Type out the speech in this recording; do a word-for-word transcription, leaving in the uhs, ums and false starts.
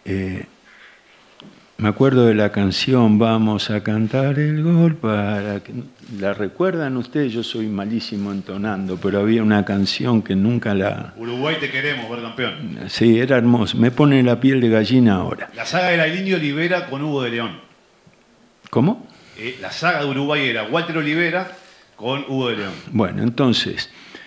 Eh, me acuerdo de la canción Vamos a cantar el gol para que... ¿La recuerdan ustedes? Yo soy malísimo entonando, pero había una canción que nunca la... Uruguay te queremos, ver campeón. Sí, era hermoso. Me pone la piel de gallina ahora. La saga era el Indio Olivera con Hugo de León. ¿Cómo? Eh, la saga de Uruguay era Walter Olivera con Hugo de León. Bueno, entonces...